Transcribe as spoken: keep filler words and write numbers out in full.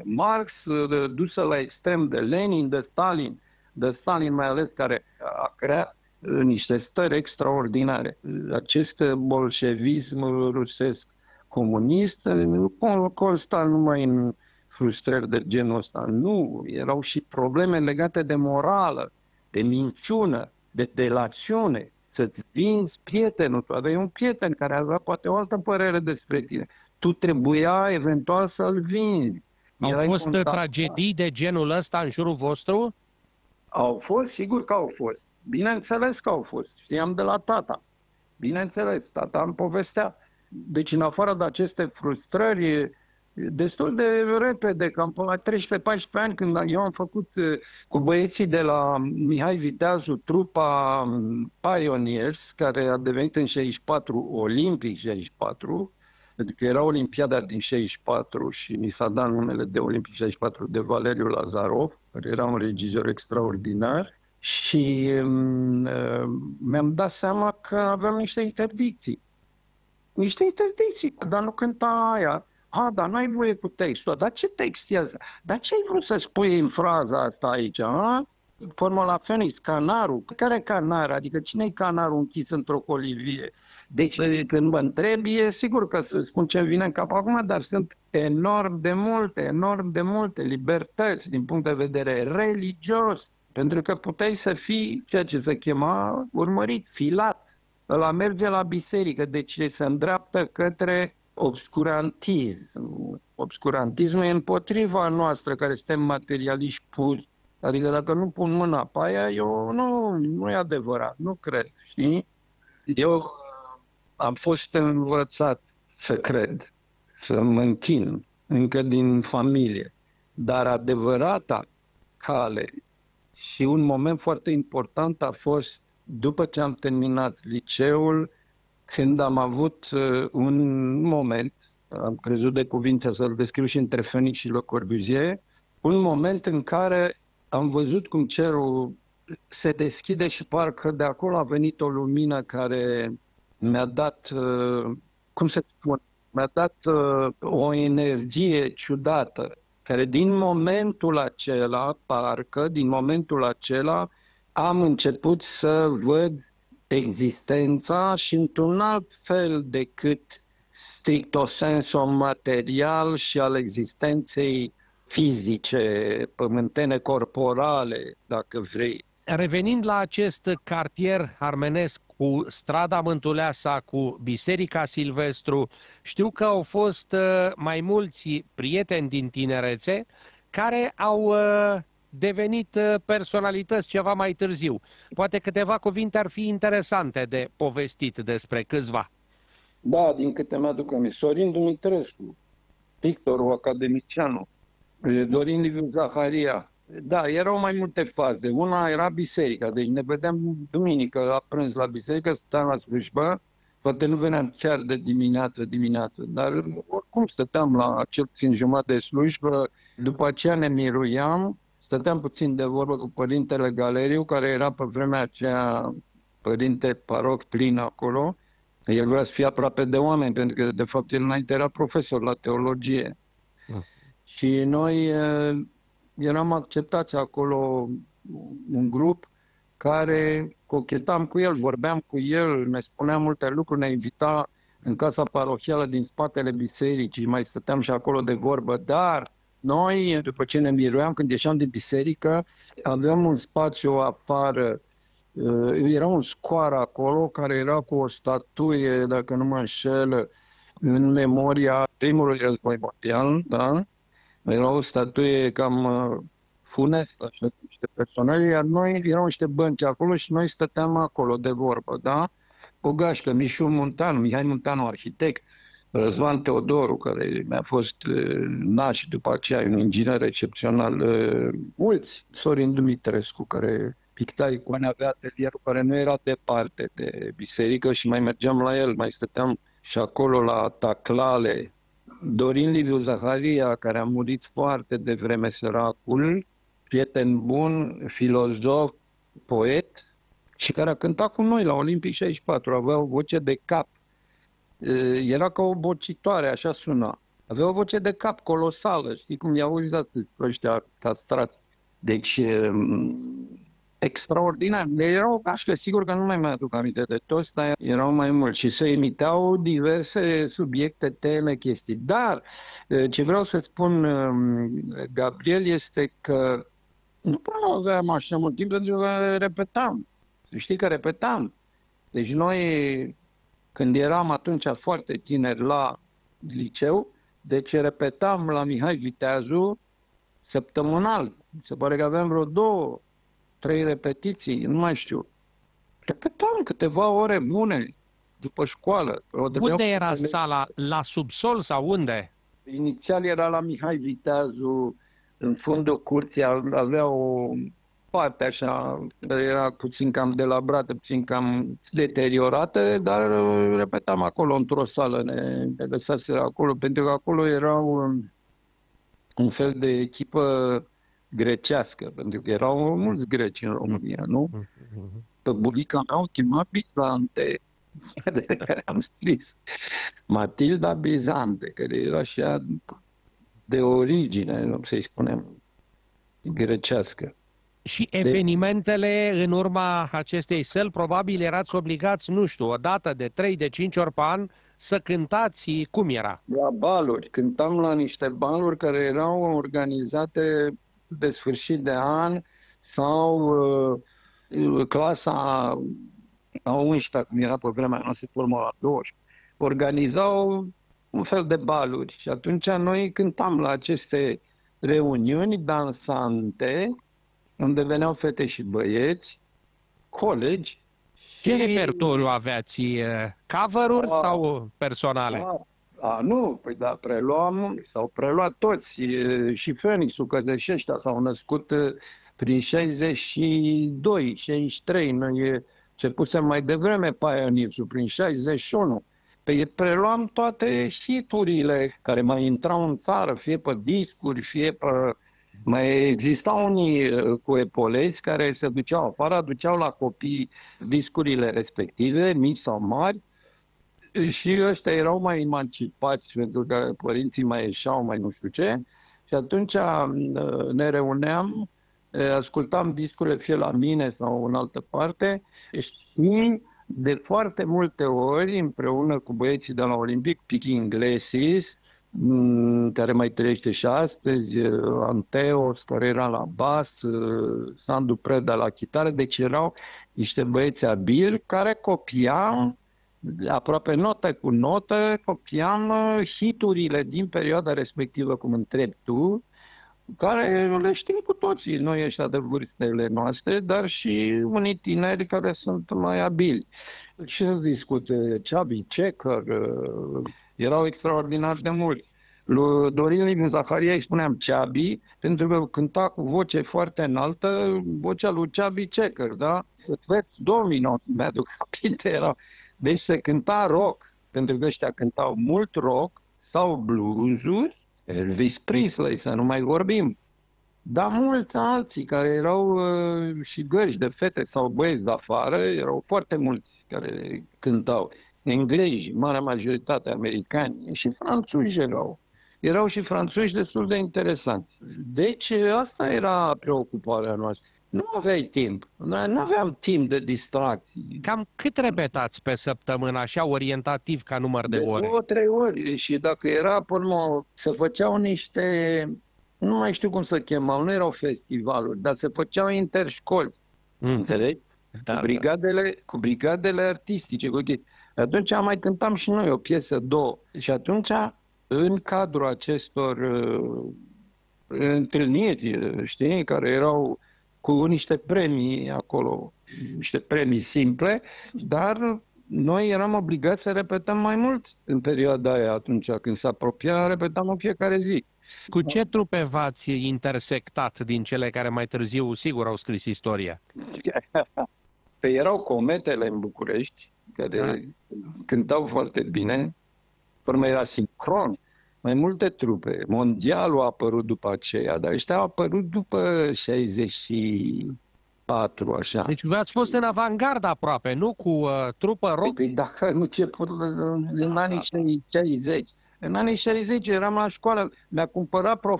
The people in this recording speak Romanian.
Marx, dusă la extrem de Lenin, de Stalin, de Stalin mai ales, care a creat niște stări extraordinare. Acest bolșevism rusesc comunist nu consta numai în frustrări de genul ăsta. Nu, erau și probleme legate de morală, de minciună, de delațiune. Să-ți vinzi prietenul, tu aveai un prieten care avea poate o altă părere despre tine. Tu trebuia eventual să-l vinzi. Au Erai fost contact... tragedii de genul ăsta în jurul vostru? Au fost, sigur că au fost. Bineînțeles că au fost. Știam de la tata. Bineînțeles, tata îmi povestea. Deci, în afară de aceste frustrări, destul de repede, cam până la treisprezece paisprezece ani, când eu am făcut cu băieții de la Mihai Viteazu trupa Pioneers, care a devenit în șaizeci și patru Olimpic șaizeci și patru, pentru că era Olimpiada din șaizeci și patru și mi s-a dat numele de Olimpic șaizeci și patru de Valeriu Lazarov, care era un regizor extraordinar. Și uh, mi-am dat seama că aveam niște interdicții. Niște interdicții, dar nu cânta aia. A, dar n-ai voie cu textul. Dar ce text e ăsta? Dar ce ai vrut să spui în fraza asta aici? A? Formula Phoenix, canarul. Care e canar? Adică cine-i canarul închis într-o colivie? Deci când mă întrebi, e sigur că să spun ce-mi vine în cap acum, dar sunt enorm de multe, enorm de multe libertăți din punct de vedere religios. Pentru că puteai să fii, ceea ce se chema, urmărit, filat. Ăla merge la biserică, deci se îndreaptă către obscurantism. Obscurantismul e împotriva noastră, care suntem materialiști puri. Adică dacă nu pun mâna pe aia, eu nu, nu e adevărat, nu cred, știi? Eu am fost învățat să cred, să mă închin, încă din familie. Dar adevărata cale și un moment foarte important a fost după ce am terminat liceul, când am avut uh, un moment, am crezut de cuvință să-l descriu și între Phoenix și Le Corbusier, un moment în care am văzut cum cerul se deschide și parcă de acolo a venit o lumină care mi-a dat, uh, cum se spune, mi-a dat uh, o energie ciudată, care din momentul acela, parcă, din momentul acela, am început să văd existența și într-un alt fel decât stricto sensu material și al existenței fizice, pământene, corporale, dacă vrei. Revenind la acest cartier armenesc cu strada Mântuleasa, cu Biserica Silvestru, știu că au fost mai mulți prieteni din tinerețe care au devenit personalități ceva mai târziu. Poate câteva cuvinte ar fi interesante de povestit despre câțiva. Da, din câte mi-aduc aminte. Sorin Dumitrescu, pictorul, academicianul, Dorin Liviu Zaharia. Da, erau mai multe faze. Una era biserica, deci ne vedeam duminică la prânz la biserică, stăteam la slujbă, poate nu veneam chiar de dimineață, dimineață, dar oricum stăteam la cel puțin jumătate de slujbă, după aceea ne miruiam, stăteam puțin de vorbă cu părintele Galeriu, care era pe vremea aceea părinte paroc plin acolo. El vrea să fie aproape de oameni, pentru că de fapt el înainte era profesor la teologie. Mm. Și noi eram acceptați acolo un grup care cochetam cu el, vorbeam cu el, ne spunea multe lucruri, ne invita în casa parohială din spatele bisericii, mai stăteam și acolo de vorbă, dar noi, după ce ne miruiam, când ieșeam din biserică, aveam un spațiu afară, era un scoar acolo care era cu o statuie, dacă nu mă înșel, în memoria primului război mondial, da? Era o statuie cam funestă, așa, niște personaje, iar noi erau niște bănci acolo și noi stăteam acolo de vorbă, da? O gașcă, Mișu Muntanu, Mihai Muntanu, arhitect, Răzvan Teodoru, care mi-a fost naș după aceea, un inginer excepțional, mulți, Sorin Dumitrescu, care picta icoane, avea atelierul care nu era departe de biserică și mai mergeam la el, mai stăteam și acolo la Taclale. Dorin Liviu Zaharia, care a murit foarte devreme, săracul, prieten bun, filozof, poet, și care a cântat cu noi la Olimpic șaizeci și patru, avea o voce de cap. Era ca o bocitoare, așa suna. Avea o voce de cap colosală, știi cum i-au auziți ăștia castrați. Deci, extraordinar. Erau așa, sigur că nu mai mi-aduc aminte de toți, dar erau mai mulți și se imitau diverse subiecte, teme, chestii. Dar ce vreau să spun, Gabriel, este că nu prea aveam așa mult timp pentru că repetam. Știi că repetam. Deci noi, când eram atunci foarte tineri la liceu, deci repetam la Mihai Viteazu săptămânal. Se pare că aveam vreo două, trei repetiții, nu mai știu. Repetam câteva ore bune după școală. Unde era sala? La subsol sau unde? Inițial era la Mihai Viteazu, în fundul curții, avea o parte așa, era puțin cam delabrată, puțin cam deteriorată, dar repetam acolo, într-o sală, ne, ne lăsaseră acolo, pentru că acolo era un, un fel de echipă grecească, pentru că erau mulți greci în România, nu? Pe bunica mea o chema Bizante, de care am scris. Matilda Bizante, care era așa de origine, să-i spunem, grecească. Și evenimentele în urma acestei săli, probabil erați obligați, nu știu, o dată de trei, de cinci ori pe an să cântați. Cum era? La baluri. Cântam la niște baluri care erau organizate de sfârșit de an sau uh, clasa a unsprezecea, cum era pe vremea noastră, formă la douăsprezece, organizau un fel de baluri și atunci noi cântam la aceste reuniuni dansante unde veneau fete și băieți, colegi. Ce și... repertoriu aveați? Cover-uri a, sau personale? A, a, nu, păi da, preluam, s-au preluat toți. Și Fenixul, că deși ăștia s-au născut prin șaizeci și doi, șaizeci și trei, noi începusem mai devreme Pioneers-ul, prin șaizeci și unu. Păi preluam toate hiturile care mai intrau în țară, fie pe discuri, fie pe... Mai existau unii cu epoleți care se duceau afară, aduceau la copii discurile respective, mici sau mari, și ăștia erau mai emancipați pentru că părinții mai ieșeau, mai nu știu ce, și atunci ne reuneam, ascultam discurile fie la mine sau în altă parte și de foarte multe ori, împreună cu băieții de la Olimpic, Pichi Inglesis, care mai trăiește și astăzi, Anteos, care era la bas, Sandu Preda la chitară, deci erau niște băieți abili care copiau, aproape notă cu notă, copiam hiturile din perioada respectivă, cum întrebi tu, care le știm cu toții, noi ăștia de vârstele noastre, dar și unii tineri care sunt mai abili. Ce să discute? Ceabi, Cecker, erau extraordinar de mulți. Lui Dorin Liviu Zaharia îi spuneam Ceabi, pentru că cânta cu voce foarte înaltă, vocea lui Ceabi Cecker, da? Veți Domino, mi-aduc aminte, era. Deci se cânta rock, pentru că ăștia cântau mult rock sau bluesuri, Elvis Presley, să nu mai vorbim. Dar mulți alții care erau uh, și găși de fete sau băieți de afară, erau foarte mulți care cântau. Englezi, marea majoritate, americani și franțuzi erau. Erau și franțuzi destul de interesanți. Deci asta era preocuparea noastră. Nu aveai timp. Noi nu aveam timp de distracții. Cam cât repetați pe săptămână, așa orientativ ca număr de, de ore? Două, trei ori. Și dacă era, până se făceau niște, nu mai știu cum să chemau, nu erau festivaluri, dar se făceau interșcoli. Mm. Înțelegi? Da, cu brigadele, da. Cu brigadele artistice. Cu... Atunci mai cântam și noi o piesă, două. Și atunci, în cadrul acestor uh, întâlniri, știi, care erau cu niște premii acolo, niște premii simple, dar noi eram obligați să repetăm mai mult în perioada aia, atunci când se apropia, repetam în fiecare zi. Cu ce trupe v-ați intersectat din cele care mai târziu, sigur, au scris istoria? Păi erau Cometele în București, care da. cântau foarte bine, urmă era Sincron, mai multe trupe. Mondialul a apărut după aceea, dar ăștia au apărut după șaizeci și patru, așa. Deci v-ați fost în avantgardă aproape, nu? Cu uh, trupă rock? Păi dacă nu început în anii șaizeci. În anii șaizeci eram la școală, mi-a cumpărat